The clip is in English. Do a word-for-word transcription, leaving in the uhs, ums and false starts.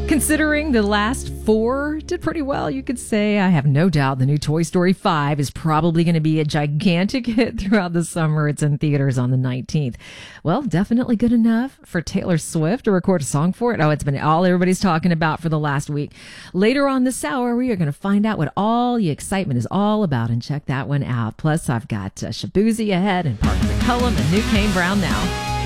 Considering the last four did pretty well, you could say, I have no doubt the new Toy Story five is probably going to be a gigantic hit throughout the summer. It's in theaters on the nineteenth. Well, definitely good enough for Taylor Swift to record a song for it. Oh, it's been all everybody's talking about for the last week. Later on this hour, we are going to find out what all the excitement is all about and check that one out. Plus, I've got uh, Shabuzi ahead and Parker McCullum and New Kane Brown now.